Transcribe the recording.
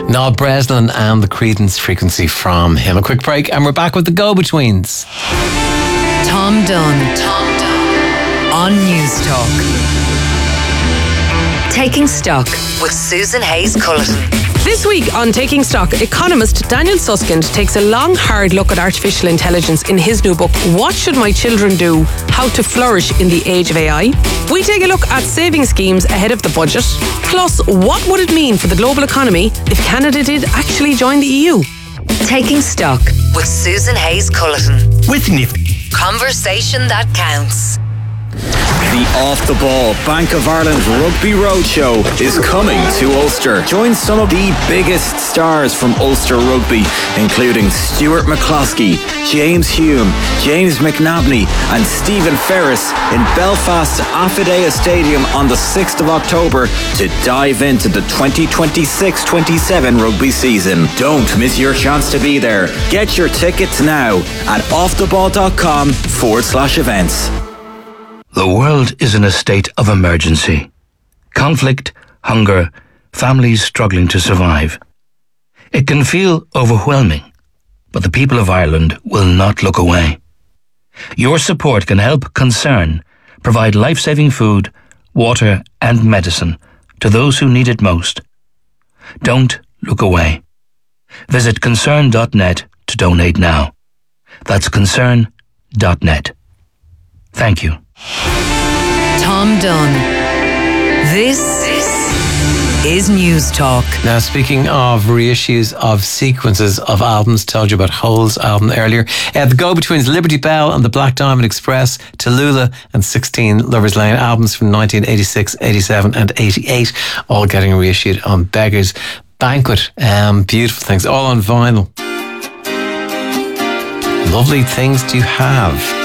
Niall Breslin and the Creedence Frequency from him. A quick break and we're back with the Go-Betweens. Tom Dunn on News Talk. Taking Stock with Susan Hayes-Culleton. This week on Taking Stock, economist Daniel Susskind takes a long, hard look at artificial intelligence in his new book, What Should My Children Do? How to Flourish in the Age of AI. We take a look at saving schemes ahead of the budget. Plus, what would it mean for the global economy if Canada did actually join the EU? Taking Stock with Susan Hayes-Culleton. With Nifty. Conversation that counts. The Off the Ball Bank of Ireland Rugby Roadshow is coming to Ulster. Join some of the biggest stars from Ulster Rugby, including Stuart McCloskey, James Hume, James McNabney and Stephen Ferris in Belfast's Affidea Stadium on the 6th of October to dive into the 2026-27 rugby season. Don't miss your chance to be there. Get your tickets now at offtheball.com/events. The world is in a state of emergency. Conflict, hunger, families struggling to survive. It can feel overwhelming, but the people of Ireland will not look away. Your support can help Concern provide life-saving food, water and medicine to those who need it most. Don't look away. Visit concern.net to donate now. That's concern.net. Thank you. Tom Dunn. This is News Talk. Now, speaking of reissues of sequences of albums, told you about Hole's album earlier. The Go-Betweens, Liberty Bell and the Black Diamond Express, Tallulah and 16 Lovers Lane, albums from 1986, 87 and 88, all getting reissued on Beggars Banquet. Beautiful things, all on vinyl. Lovely things to have.